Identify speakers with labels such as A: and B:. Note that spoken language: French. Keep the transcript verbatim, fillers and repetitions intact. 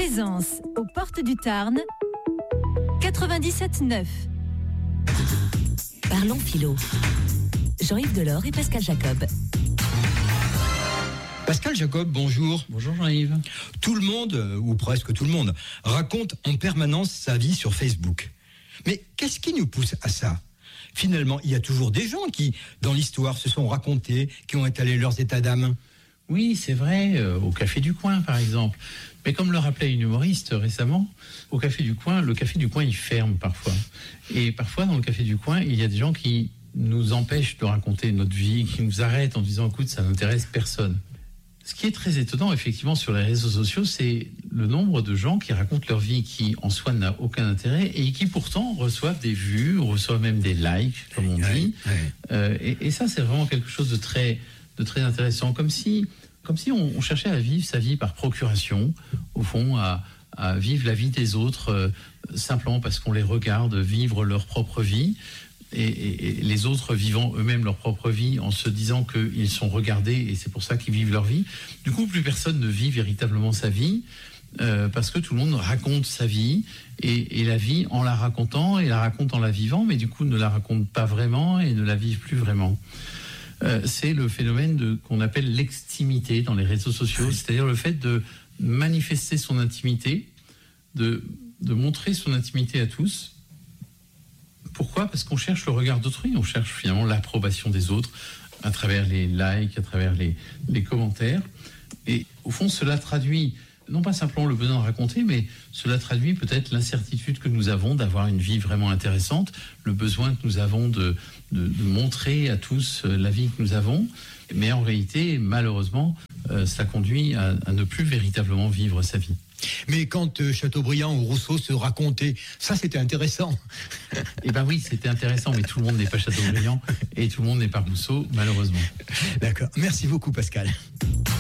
A: Présence aux portes du Tarn, quatre-vingt-dix-sept neuf.
B: Parlons philo. Jean-Yves Delors et Pascal Jacob.
C: Pascal Jacob, bonjour.
D: Bonjour Jean-Yves.
C: Tout le monde, ou presque tout le monde, raconte en permanence sa vie sur Facebook. Mais qu'est-ce qui nous pousse à ça ? Finalement, il y a toujours des gens qui, dans l'histoire, se sont racontés, qui ont étalé leurs états d'âme.
D: Oui, c'est vrai, euh, au Café du Coin par exemple. Mais comme le rappelait une humoriste récemment, au Café du Coin, le Café du Coin, il ferme parfois. Et parfois, dans le Café du Coin, il y a des gens qui nous empêchent de raconter notre vie, qui nous arrêtent en disant « écoute, ça n'intéresse personne ». Ce qui est très étonnant, effectivement, sur les réseaux sociaux, c'est le nombre de gens qui racontent leur vie qui, en soi, n'a aucun intérêt et qui, pourtant, reçoivent des vues, reçoivent même des likes, comme on dit.
C: Ouais, ouais.
D: Euh, et, et ça, c'est vraiment quelque chose de très, de très intéressant. Comme si, comme si on, on cherchait à vivre sa vie par procuration, au fond, à, à vivre la vie des autres, euh, simplement parce qu'on les regarde vivre leur propre vie. Et, et, et les autres vivant eux-mêmes leur propre vie en se disant qu'ils sont regardés et c'est pour ça qu'ils vivent leur vie. Du coup, plus personne ne vit véritablement sa vie euh, parce que tout le monde raconte sa vie et, et la vie en la racontant et la raconte en la vivant, mais du coup ne la raconte pas vraiment et ne la vivent plus vraiment. Euh, c'est le phénomène de, qu'on appelle l'extimité dans les réseaux sociaux, c'est-à-dire le fait de manifester son intimité, de, de montrer son intimité à tous. Pourquoi ? Parce qu'on cherche le regard d'autrui, on cherche finalement l'approbation des autres à travers les likes, à travers les, les commentaires. Et au fond, cela traduit non pas simplement le besoin de raconter, mais cela traduit peut-être l'incertitude que nous avons d'avoir une vie vraiment intéressante, le besoin que nous avons de, de, de montrer à tous la vie que nous avons. Mais en réalité, malheureusement, euh, ça conduit à, à ne plus véritablement vivre sa vie.
C: Mais quand euh, Chateaubriand ou Rousseau se racontaient, ça c'était intéressant.
D: Eh bien oui, c'était intéressant, mais tout le monde n'est pas Chateaubriand et tout le monde n'est pas Rousseau, malheureusement.
C: D'accord. Merci beaucoup, Pascal.